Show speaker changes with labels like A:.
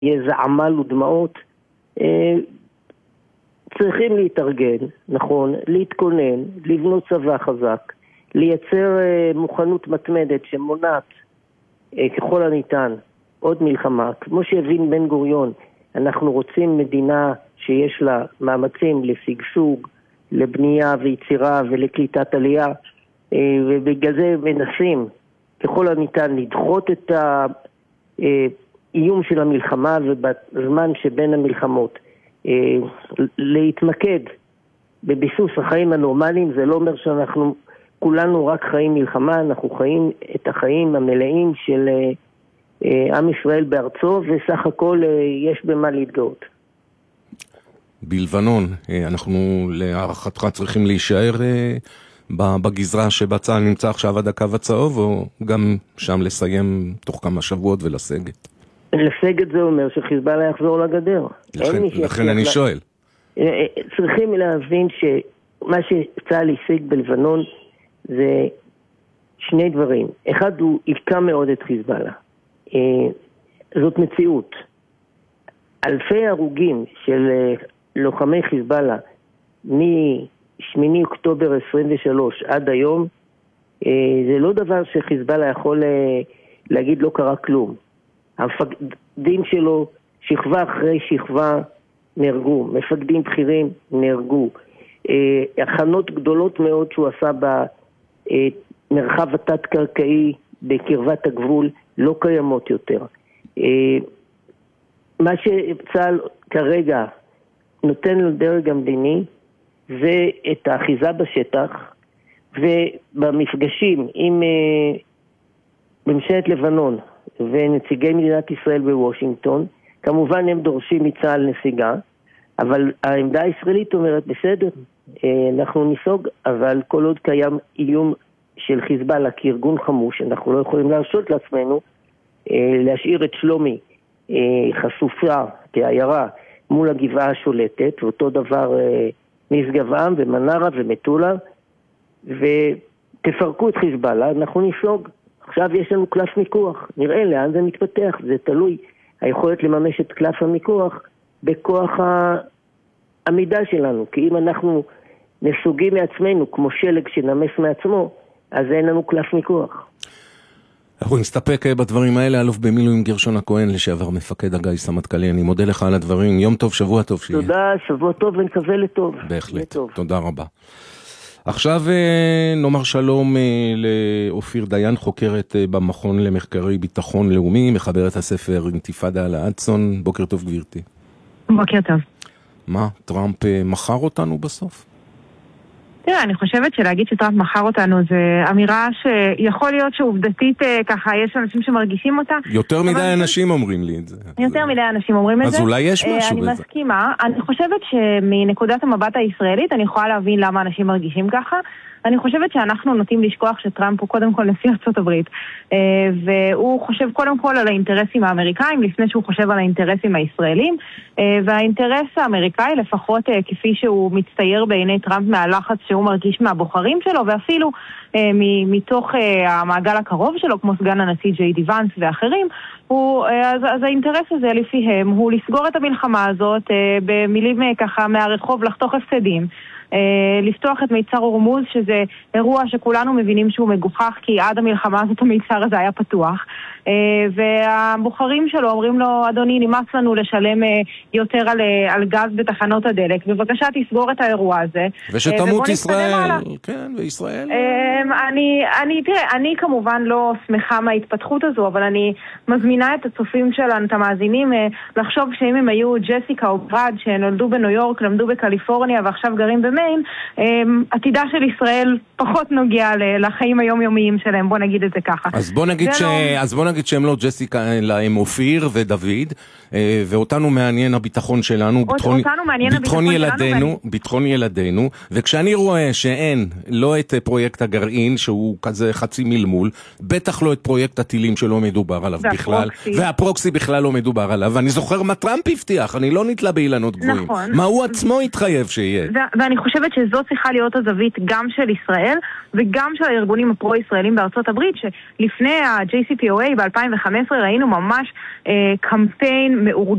A: יהיה זעמל ודמעות. צריכים להתארגן, נכון, להתכונן, לבנות צבא חזק, לייצר מוכנות מתמדת שמונעת ככל הניתן עוד מלחמה. כמו שהבין בן גוריון, אנחנו רוצים מדינה שיש לה מאמצים לשגשוג, לבנייה ויצירה ולקליטת עלייה, ובגלל זה מנסים ככל הניתן לדחות את האיום של המלחמה, ובזמן שבין המלחמות להתמקד בביסוס החיים הנורמליים. זה לא אומר שאנחנו כולנו רק חיים מלחמה, אנחנו חיים את החיים המלאים של עם ישראל בארצו, וסך הכל יש במה להתגאות.
B: בלבנון, אנחנו להערכתך צריכים להישאר בגזרה שבה צה"ל נמצא עכשיו עד הקו הצהוב, או גם שם לסיים תוך כמה שבועות ולסגת?
A: לסגת זה אומר שחיזבאללה יחזור לגדר.
B: לכן אני שואל.
A: צריכים להבין שמה שצה"ל השיג בלבנון זה שני דברים. אחד, הוא יבקע מאוד את חיזבאללה. זאת מציאות. אלפי הרוגים של לוחמי חיזבאללה מ-8 אוקטובר 23 עד היום, זה לא דבר שחיזבאללה יכול להגיד לא קרה כלום. המפקדים שלו שכבה אחרי שכבה נהרגו, מפקדים בכירים נהרגו, הכנות גדולות מאוד שהוא עשה במרחב התת-קרקעי בקרבת הגבול לא קיימות יותר. מה שצה"ל כרגע נותן לדרג המדיני זה את האחיזה בשטח, ובמפגשים עם ממשלת לבנון ונציגי מדינת ישראל בוושינגטון, כמובן הם דורשים מצה"ל נסיגה, אבל העמדה הישראלית אומרת בסדר, אנחנו ניסוג, אבל כל עוד קיים איום של חיזבאללה כארגון חמוש, אנחנו לא יכולים להרשות לעצמנו להשאיר את שלומי חשופה כעיירה מול הגבעה השולטת, ואותו דבר משגב-עם ומנרה ומטולה, ותפרקו את חיזבאללה, אנחנו ניסוג. עכשיו יש לנו קלף מיקוח, נראה לאן זה מתפתח, זה תלוי היכולת לממש את קלף המיקוח בכוח העמידה שלנו, כי אם אנחנו נסוגים מעצמנו כמו שלג שנמס מעצמו, אז אין לנו קלף מיקוח.
B: אנחנו נסתפק בדברים האלה. אלוף במילואים גרשון הכהן, לשעבר מפקד הגיס המטכ"לי, אני מודה לך על הדברים. יום טוב, שבוע טוב שיהיה.
A: תודה, שבוע טוב ונקווה לטוב.
B: בהחלט, תודה רבה. עכשיו נאמר שלום לאופיר דיין, חוקרת במכון למחקרי ביטחון לאומי, מחברת הספר אינתיפאדה על האדסון. בוקר טוב גבירתי.
C: בוקר טוב.
B: מה, טראמפ מכר אותנו בסוף?
C: תראה, אני חושבת שלהגיד שטראמפ מכר אותנו זה אמירה שיכול להיות שעובדתית ככה יש אנשים שמרגישים אותה.
B: יותר מדי אנשים אומרים לי את זה.
C: יותר מדי אנשים אומרים את זה.
B: אז אולי יש משהו בזה.
C: אני מסכימה. אני חושבת שמנקודת המבט הישראלית אני יכולה להבין למה אנשים מרגישים ככה. אני חושבת שאנחנו נוטים לשכוח שטראמפ הוא קודם כל נשיא ארצות הברית, והוא חושב קודם כל על האינטרסים האמריקאים לפני שהוא חושב על האינטרסים הישראלים, והאינטרס האמריקאי לפחות כפי שהוא מצטייר בעיני טראמפ מהלחץ שהוא מרגיש מהבוחרים שלו, ואפילו מתוך המעגל הקרוב שלו כמו סגן הנשיא ג'יי די ואנס ואחרים, אז האינטרס הזה לפיהם הוא לסגור את המלחמה הזאת, במילים ככה מהרחוב לחתוך הפסדים, לפתוח את מיצר הורמוז, שזה אירוע שכולנו מבינים שהוא מגוחך, כי עד המלחמה הזאת המיצר הזה היה פתוח, והבוחרים שלו אומרים לו, אדוני, נמאס לנו לשלם יותר על גז בתחנות הדלק, בבקשה תסגור את האירוע הזה
B: ושתמות ישראל. כן, וישראל
C: תראה, אני כמובן לא שמחה מההתפתחות הזו, אבל אני מזמינה את הצופים שלנו, את המאזינים, לחשוב שאם הם היו ג'סיקה או ברד שנולדו בניו יורק, למדו בקליפורניה ועכשיו גרים במיין, עתידה של ישראל פחות נוגע לחיים היומיומיים שלהם, בוא נגיד את זה ככה.
B: אז בוא נגיד שהם לא ג'סיקה, אלא הם אופיר ודוד, ואותנו מעניין הביטחון שלנו, ביטחון ילדינו, וכשאני רואה שאין לא את פרויקט הגרעין, שהוא כזה חצי מלמול, בטח לא את פרויקט הטילים שלא מדובר עליו בכלל, והפרוקסי בכלל לא מדובר עליו, ואני זוכר מה טראמפ הבטיח, אני לא נתלה באילנות גבוהים, מה הוא עצמו התחייב שיהיה.
C: ואני חושבת שזו צריכה להיות הזווית גם של ישראל וגם של הארגונים הפרו-ישראלים בארצות הברית, שלפני ה-JCPOA ב-2015 ראינו ממש קמפיין מאורגן